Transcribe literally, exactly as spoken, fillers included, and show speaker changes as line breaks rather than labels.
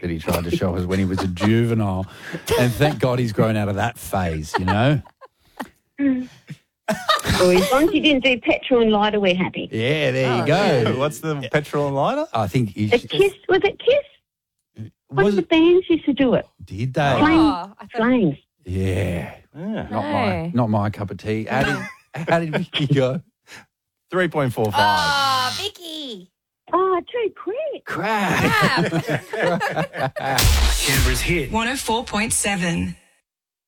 that he tried to show us when he was a juvenile. And thank God he's grown out of that phase, you know?
Well, as long as you didn't do petrol and lighter, we're happy.
Yeah, there
Oh,
you go.
yeah. What's the petrol and lighter?
I think he
A Kiss, was it Kiss? One
was
of the
it,
bands used to do it.
did they?
Flames.
Oh, I thought-
Flames.
Yeah.
Yeah.
Not my
No.
not my cup of tea. How did how did Vicky go?
three point four five.
Oh, Vicky.
Oh, too quick.
Crap.
Crap.
Canberra's hit
one oh four point seven.